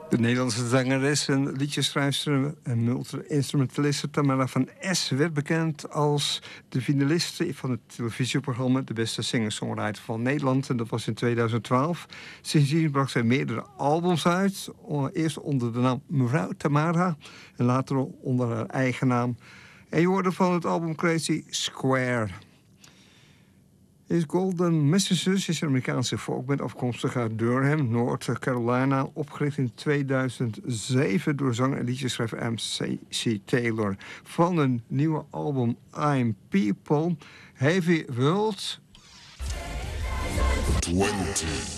De Nederlandse zangeres en liedjesschrijfster en multi-instrumentaliste Tamara van Es werd bekend als de finaliste van het televisieprogramma De Beste Singer-Songwriter van Nederland. En dat was in 2012. Sindsdien bracht zij meerdere albums uit. Eerst onder de naam Mevrouw Tamara en later onder haar eigen naam. En je hoorde van het album Crazy Square. Is Golden Messengers is een Amerikaanse folkband afkomstig uit Durham, North Carolina, opgericht in 2007 door zanger en liedjeschrijver M.C. Taylor. Van een nieuwe album I'm People, Heavy World 20.